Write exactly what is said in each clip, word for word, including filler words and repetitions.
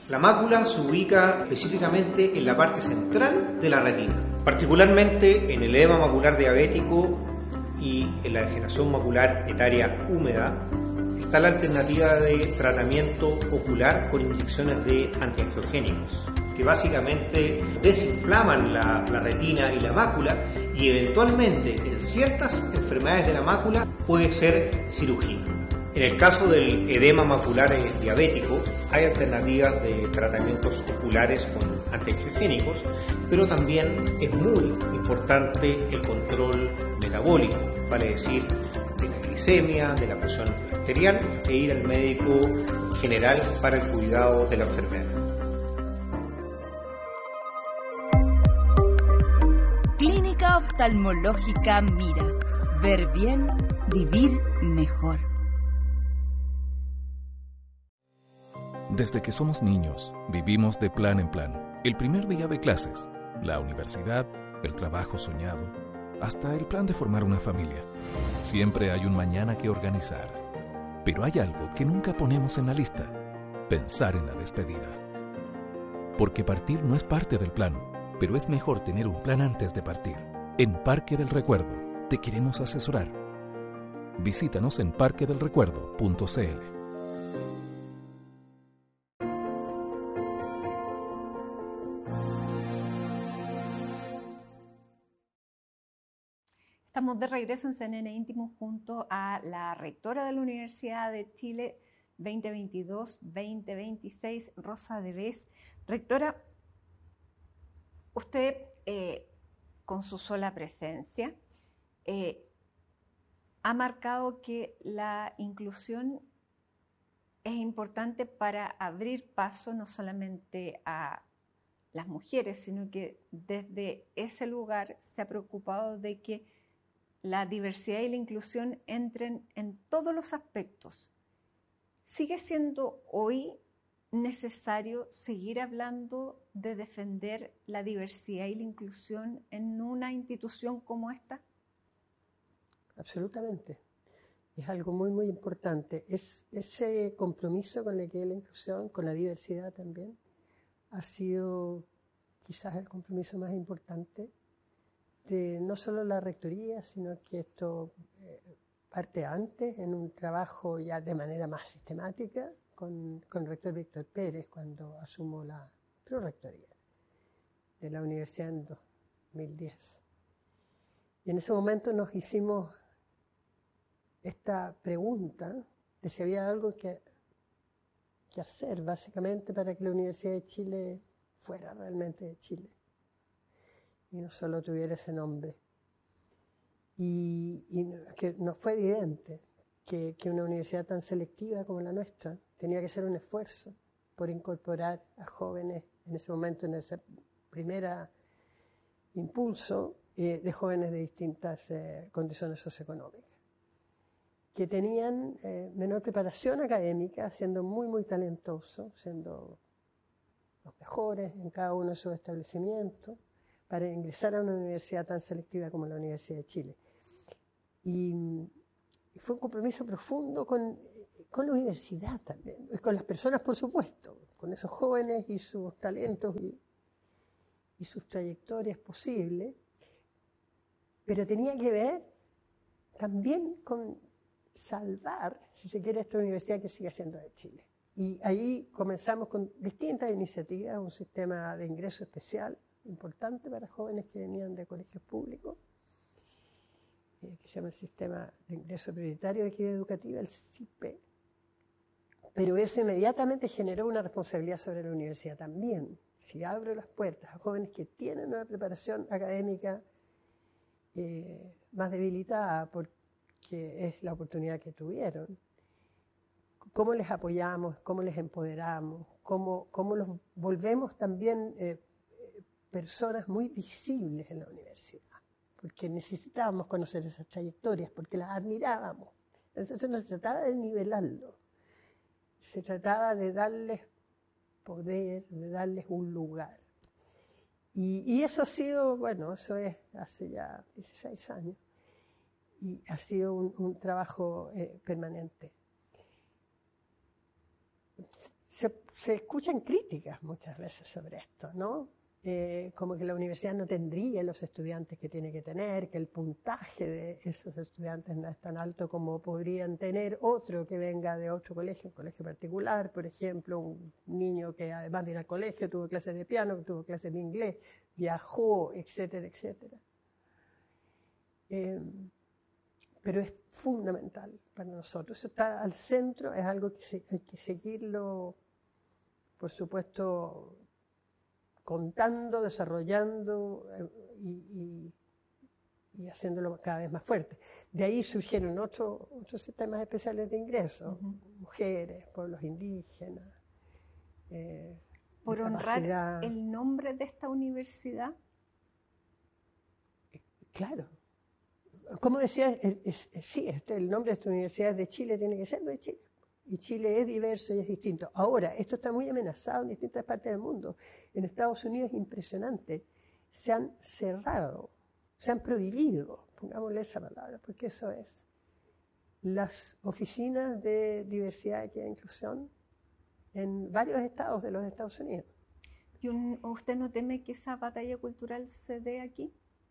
La mácula se ubica específicamente en la parte central de la retina, particularmente en el edema macular diabético y en la degeneración macular etaria húmeda. Está la alternativa de tratamiento ocular con inyecciones de antiangiogénicos, que básicamente desinflaman la, la retina y la mácula, y eventualmente en ciertas enfermedades de la mácula puede ser cirugía. En el caso del edema macular diabético hay alternativas de tratamientos oculares con antiangiogénicos, pero también es muy importante el control metabólico, vale decir, de la glicemia, de la presión arterial, e ir al médico general para el cuidado de la enfermedad. Clínica Oftalmológica Mira. Ver bien, vivir mejor. Desde que somos niños, vivimos de plan en plan. El primer día de clases, la universidad, el trabajo soñado, hasta el plan de formar una familia. Siempre hay un mañana que organizar. Pero hay algo que nunca ponemos en la lista: pensar en la despedida. Porque partir no es parte del plan, pero es mejor tener un plan antes de partir. En Parque del Recuerdo te queremos asesorar. Visítanos en parque del recuerdo punto c l. Estamos de regreso en C N N Íntimo junto a la rectora de la Universidad de Chile veinte veintidós veinte veintiséis, Rosa Devés. Rectora, usted eh, con su sola presencia eh, ha marcado que la inclusión es importante para abrir paso no solamente a las mujeres, sino que desde ese lugar se ha preocupado de que la diversidad y la inclusión entren en todos los aspectos. ¿Sigue siendo hoy necesario seguir hablando de defender la diversidad y la inclusión en una institución como esta? Absolutamente. Es algo muy, muy importante. Es, ese compromiso con la, que la inclusión, con la diversidad también, ha sido quizás el compromiso más importante de no solo la rectoría, sino que esto eh, parte antes, en un trabajo ya de manera más sistemática, con, con el rector Víctor Pérez, cuando asumo la prorectoría de la universidad en dos mil diez. Y en ese momento nos hicimos esta pregunta de si había algo que, que hacer, básicamente, para que la Universidad de Chile fuera realmente de Chile y no solo tuviera ese nombre. Y, y que nos fue evidente que, que una universidad tan selectiva como la nuestra tenía que hacer un esfuerzo por incorporar a jóvenes, en ese momento, en ese primer impulso, eh, de jóvenes de distintas eh, condiciones socioeconómicas, que tenían eh, menor preparación académica, siendo muy, muy talentosos, siendo los mejores en cada uno de sus establecimientos, para ingresar a una universidad tan selectiva como la Universidad de Chile. Y, y fue un compromiso profundo con, con la universidad también, y con las personas, por supuesto, con esos jóvenes y sus talentos y, y sus trayectorias posibles, pero tenía que ver también con salvar, si se quiere, esta universidad que sigue siendo de Chile. Y ahí comenzamos con distintas iniciativas, un sistema de ingreso especial, importante para jóvenes que venían de colegios públicos, eh, que se llama el Sistema de Ingreso Prioritario de Equidad Educativa, el S I P E. Pero eso inmediatamente generó una responsabilidad sobre la universidad también. Si abro las puertas a jóvenes que tienen una preparación académica eh, más debilitada porque es la oportunidad que tuvieron, ¿cómo les apoyamos? ¿Cómo les empoderamos? ¿Cómo, cómo los volvemos también eh, personas muy visibles en la universidad? Porque necesitábamos conocer esas trayectorias, porque las admirábamos. Entonces no se trataba de nivelarlo, se trataba de darles poder, de darles un lugar. Y, y eso ha sido, bueno, eso es hace ya dieciséis años, y ha sido un, un trabajo eh, permanente. se, se escuchan críticas muchas veces sobre esto, ¿no? Eh, como que la universidad no tendría los estudiantes que tiene que tener, que el puntaje de esos estudiantes no es tan alto como podrían tener otro que venga de otro colegio, un colegio particular, por ejemplo, un niño que además de ir al colegio tuvo clases de piano, tuvo clases de inglés, viajó, etcétera, etcétera. Eh, pero es fundamental para nosotros. Eso está al centro, es algo que se, hay que seguirlo, por supuesto, contando, desarrollando eh, y, y, y haciéndolo cada vez más fuerte. De ahí surgieron otros otros sistemas especiales de ingreso, uh-huh. mujeres, pueblos indígenas. Eh, Por honrar el nombre de esta universidad. Claro. Como decía, es, es, es, sí, este, el nombre de esta universidad de Chile tiene que ser de Chile. Y Chile es diverso y es distinto. Ahora, esto está muy amenazado en distintas partes del mundo. En Estados Unidos es impresionante. Se han cerrado, se han prohibido, pongámosle esa palabra, porque eso es. Las oficinas de diversidad, equidad e inclusión en varios estados de los Estados Unidos. ¿Y un, usted no teme que esa batalla cultural se dé aquí?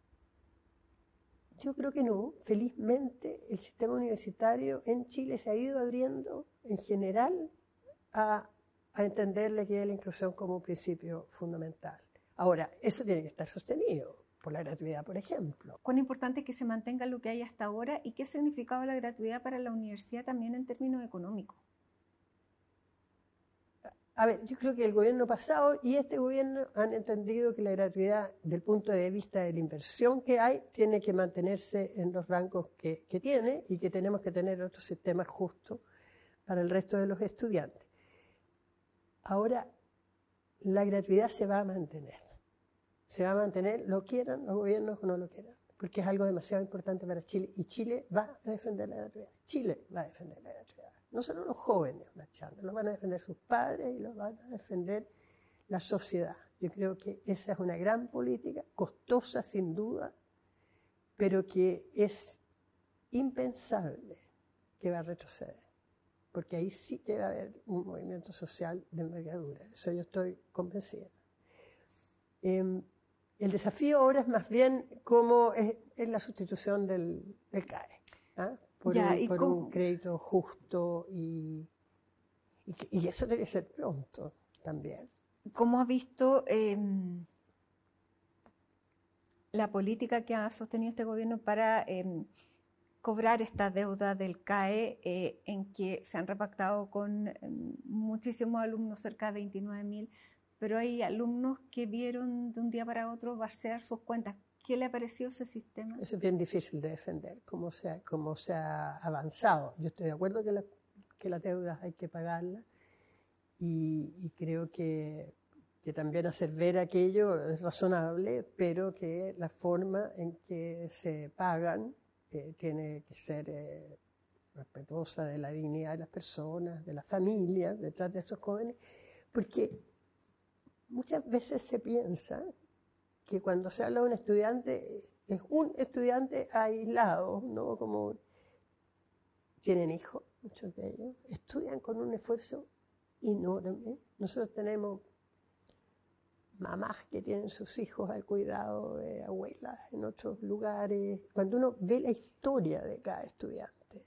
Yo creo que no. Felizmente el sistema universitario en Chile se ha ido abriendo en general a, a entender la equidad y la inclusión como un principio fundamental. Ahora, eso tiene que estar sostenido por la gratuidad, por ejemplo. ¿Cuán importante es que se mantenga lo que hay hasta ahora y qué significaba la gratuidad para la universidad también en términos económicos? A ver, yo creo que el gobierno pasado y este gobierno han entendido que la gratuidad, del punto de vista de la inversión que hay, tiene que mantenerse en los rangos que, que tiene y que tenemos que tener otro sistema justo para el resto de los estudiantes. Ahora, la gratuidad se va a mantener. Se va a mantener, lo quieran los gobiernos o no lo quieran, porque es algo demasiado importante para Chile y Chile va a defender la gratuidad. Chile va a defender la gratuidad. No solo los jóvenes marchando, los van a defender sus padres y los van a defender la sociedad. Yo creo que esa es una gran política, costosa sin duda, pero que es impensable que va a retroceder, porque ahí sí que va a haber un movimiento social de envergadura, eso yo estoy convencida. Eh, el desafío ahora es más bien cómo es, es la sustitución del, del C A E. ¿Ah? Por, ya, un, por un crédito justo y, y, y eso debe ser pronto también. ¿Cómo ha visto eh, la política que ha sostenido este gobierno para eh, cobrar esta deuda del C A E eh, en que se han repactado con eh, muchísimos alumnos, cerca de veintinueve mil, pero hay alumnos que vieron de un día para otro vaciar sus cuentas? ¿Qué le ha parecido ese sistema? Eso es bien difícil de defender, cómo se ha, cómo se ha avanzado. Yo estoy de acuerdo que, la, que las deudas hay que pagarlas y, y creo que, que también hacer ver aquello es razonable, pero que la forma en que se pagan eh, tiene que ser eh, respetuosa de la dignidad de las personas, de las familias, detrás de esos jóvenes, porque muchas veces se piensa que cuando se habla de un estudiante, es un estudiante aislado, ¿no? Como tienen hijos, muchos de ellos, estudian con un esfuerzo enorme. Nosotros tenemos mamás que tienen sus hijos al cuidado de abuelas en otros lugares. Cuando uno ve la historia de cada estudiante,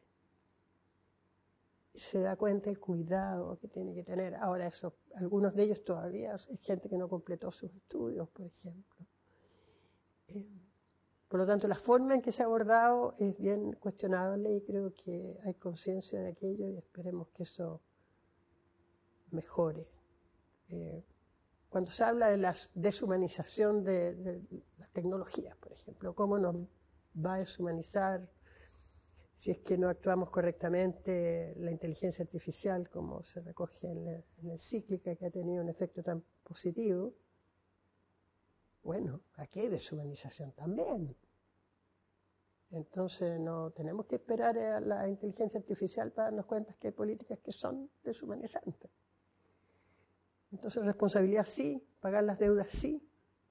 se da cuenta del cuidado que tiene que tener. Ahora, eso, algunos de ellos todavía es gente que no completó sus estudios, por ejemplo. Eh, por lo tanto, la forma en que se ha abordado es bien cuestionable y creo que hay conciencia de aquello y esperemos que eso mejore. Eh, cuando se habla de la deshumanización de, de las tecnologías, por ejemplo, cómo nos va a deshumanizar si es que no actuamos correctamente la inteligencia artificial, como se recoge en, la, en el Cíclica, que ha tenido un efecto tan positivo. Bueno, aquí hay deshumanización también. Entonces no tenemos que esperar a la inteligencia artificial para darnos cuenta que hay políticas que son deshumanizantes. Entonces responsabilidad sí, pagar las deudas sí,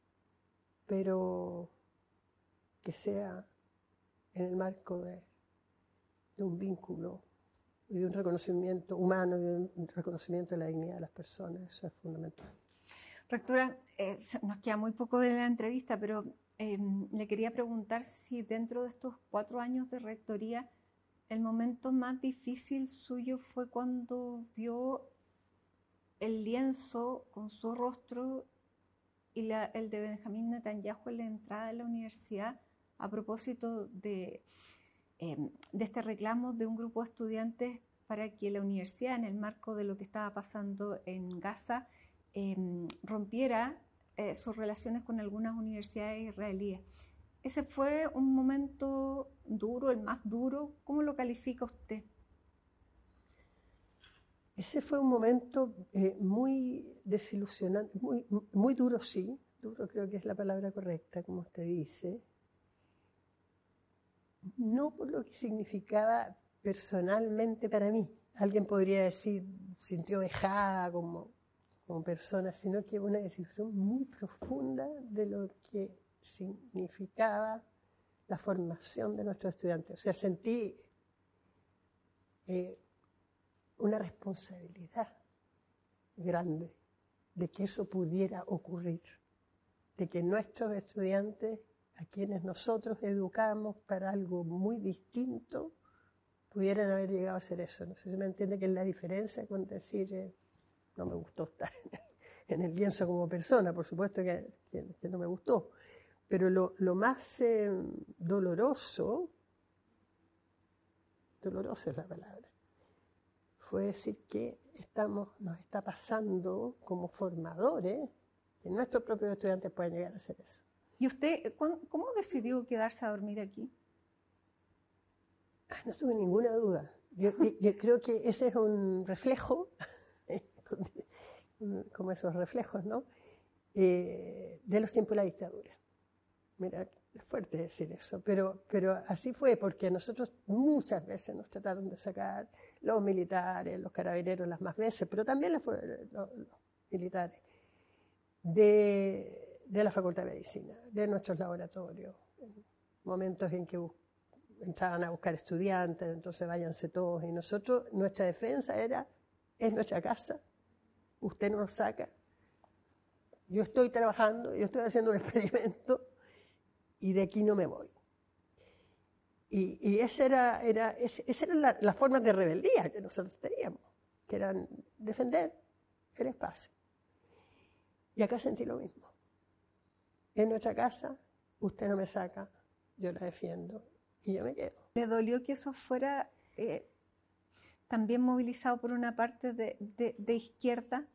pero que sea en el marco de, de un vínculo y de un reconocimiento humano y de un reconocimiento de la dignidad de las personas. Eso es fundamental. Rectora, eh, nos queda muy poco de la entrevista, pero eh, le quería preguntar si dentro de estos cuatro años de rectoría el momento más difícil suyo fue cuando vio el lienzo con su rostro y la, el de Benjamín Netanyahu en la entrada de la universidad a propósito de, eh, de este reclamo de un grupo de estudiantes para que la universidad, en el marco de lo que estaba pasando en Gaza, eh, rompiera eh, sus relaciones con algunas universidades israelíes. Ese fue un momento duro, el más duro. ¿Cómo lo califica usted? Ese fue un momento eh, muy desilusionante, muy, muy duro, sí. Duro creo que es la palabra correcta, como usted dice. No por lo que significaba personalmente para mí. Alguien podría decir, sintió vejada como, como persona, sino que una desilusión muy profunda de lo que significaba la formación de nuestros estudiantes. O sea, sentí eh, una responsabilidad grande de que eso pudiera ocurrir, de que nuestros estudiantes, a quienes nosotros educamos para algo muy distinto, pudieran haber llegado a hacer eso. No sé si me entiende que es la diferencia con decir, eh, no me gustó estar en el lienzo como persona, por supuesto que, que, que no me gustó. Pero lo, lo más eh, doloroso, doloroso es la palabra, fue decir que estamos, nos está pasando como formadores, que nuestros propios estudiantes pueden llegar a hacer eso. ¿Y usted cómo decidió quedarse a dormir aquí? No tuve ninguna duda. Yo, yo creo que ese es un reflejo, como esos reflejos, ¿no? Eh, de los tiempos de la dictadura. Mira, es fuerte decir eso, pero, pero así fue, porque nosotros muchas veces nos trataron de sacar los militares, los carabineros las más veces, pero también los, los, los militares, de, de la Facultad de Medicina, de nuestros laboratorios, en momentos en que entraban a buscar estudiantes, entonces váyanse todos, y nosotros, nuestra defensa era, es nuestra casa, usted no nos saca, yo estoy trabajando, yo estoy haciendo un experimento, y de aquí no me voy. Y, y esa era, era, esa era la, la forma de rebeldía que nosotros teníamos, que eran defender el espacio. Y acá sentí lo mismo. En nuestra casa, usted no me saca, yo la defiendo y yo me quedo. ¿Le dolió que eso fuera eh, también movilizado por una parte de, de, de izquierda?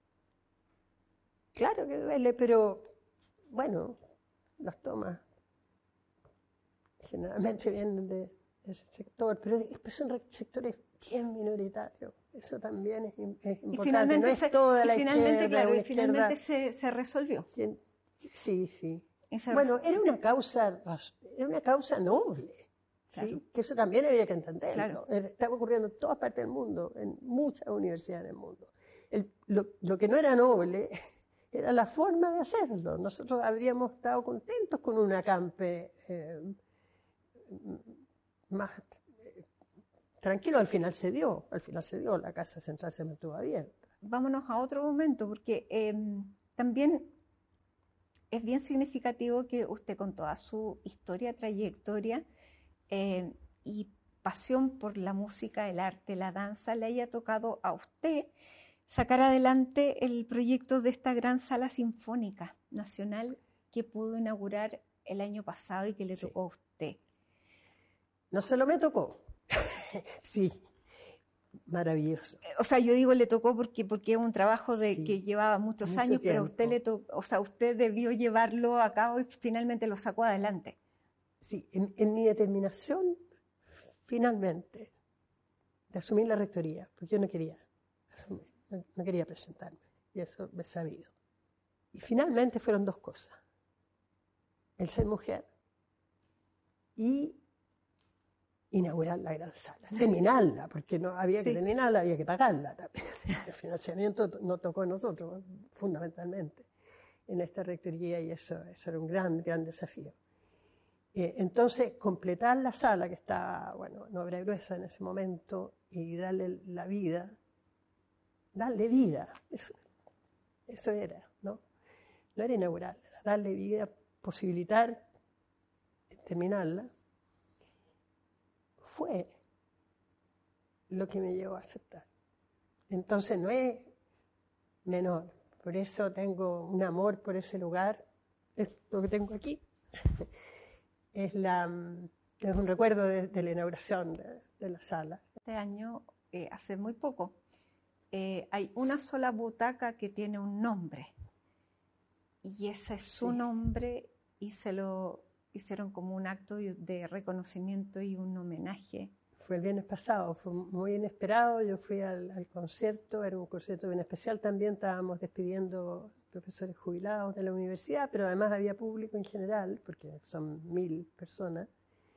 Claro que duele, pero bueno, los tomas generalmente vienen de, de ese sector, pero son sectores bien minoritarios. Eso también es, es importante. Y finalmente, no es se, toda y la finalmente, izquierda, claro, y finalmente se, se resolvió. Sí, sí. Se bueno, era una causa, era una causa noble, claro. ¿Sí? Que eso también había que entenderlo. Claro. Estaba ocurriendo en todas partes del mundo, en muchas universidades del mundo. El, lo, lo que no era noble era la forma de hacerlo. Nosotros habríamos estado contentos con un acampe eh, más eh, tranquilo. Al final se dio, al final se dio, la Casa Central se mantuvo abierta. Vámonos a otro momento, porque eh, también es bien significativo que usted, con toda su historia, trayectoria eh, y pasión por la música, el arte, la danza, le haya tocado a usted sacar adelante el proyecto de esta gran sala sinfónica nacional que pudo inaugurar el año pasado y que le sí. tocó a usted. No solo me tocó, sí, maravilloso. O sea, yo digo le tocó porque porque es un trabajo de sí, que llevaba muchos mucho años, tiempo. Pero a usted le tocó, o sea, usted debió llevarlo a cabo y finalmente lo sacó adelante. Sí, en, en mi determinación, finalmente, de asumir la rectoría, porque yo no quería asumir, no, no quería presentarme, y eso me he sabido. Y finalmente fueron dos cosas: el ser mujer y inaugurar la gran sala, terminarla, porque no había que sí. terminarla, había que pagarla también. El financiamiento no tocó a nosotros, fundamentalmente, en esta rectoría, y eso, eso era un gran, gran desafío. Eh, entonces, completar la sala, que estaba, bueno, en obra gruesa en ese momento, y darle la vida, darle vida, eso, eso era, ¿no? No era inaugural, era darle vida, posibilitar terminarla, fue lo que me llevó a aceptar. Entonces no es menor, por eso tengo un amor por ese lugar, es lo que tengo aquí. Es, la, es un recuerdo de, de la inauguración de, de la sala. Este año, eh, hace muy poco, eh, hay una sola butaca que tiene un nombre. Y ese es su Sí. nombre y se lo hicieron como un acto de reconocimiento y un homenaje. Fue el viernes pasado, fue muy inesperado, yo fui al, al concierto, era un concierto bien especial también, estábamos despidiendo profesores jubilados de la universidad, pero además había público en general, porque son mil personas,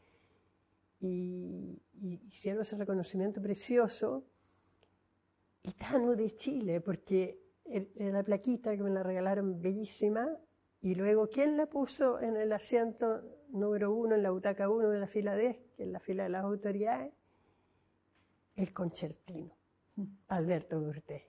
y, y hicieron ese reconocimiento precioso, y Tanu de Chile, porque era la plaquita que me la regalaron bellísima, y luego, ¿quién la puso en el asiento número uno, en la butaca uno de la fila D, que es la fila de las autoridades? El concertino, Alberto Durtey.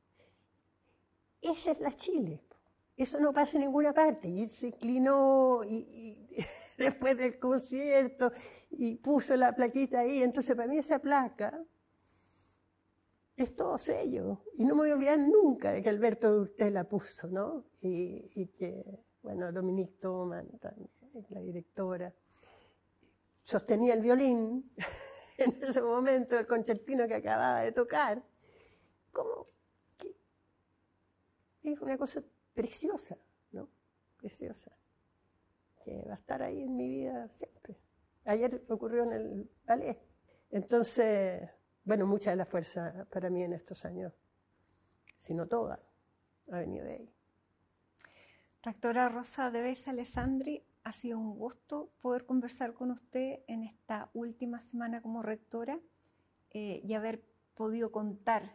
Esa es la Chile. Eso no pasa en ninguna parte. Y él se inclinó y, y después del concierto y puso la plaquita ahí. Entonces, para mí esa placa es todo sello. Y no me voy a olvidar nunca de que Alberto Durtey la puso, ¿no? Y, y que, bueno, Dominique Thoman, también, la directora, sostenía el violín en ese momento, el concertino que acababa de tocar. ¿Cómo? ¿Qué? Es una cosa preciosa, ¿no? Preciosa. Que va a estar ahí en mi vida siempre. Ayer ocurrió en el ballet. Entonces, bueno, mucha de la fuerza para mí en estos años, si no toda, ha venido de ahí. Rectora Rosa de Besa Alessandri, ha sido un gusto poder conversar con usted en esta última semana como rectora eh, y haber podido contar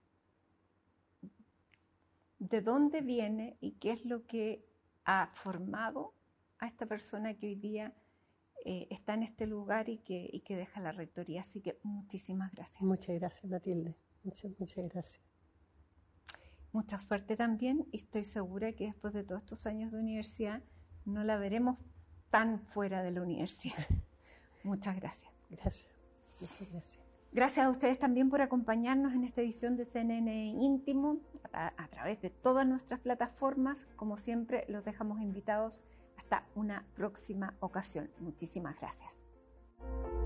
de dónde viene y qué es lo que ha formado a esta persona que hoy día eh, está en este lugar y que, y que deja la rectoría. Así que muchísimas gracias. Muchas gracias, Matilde. Muchas, muchas gracias. Mucha suerte también, y estoy segura que después de todos estos años de universidad no la veremos tan fuera de la universidad. Muchas gracias. Gracias. Muchas gracias. Gracias a ustedes también por acompañarnos en esta edición de C N N Íntimo a, a través de todas nuestras plataformas. Como siempre, los dejamos invitados hasta una próxima ocasión. Muchísimas gracias.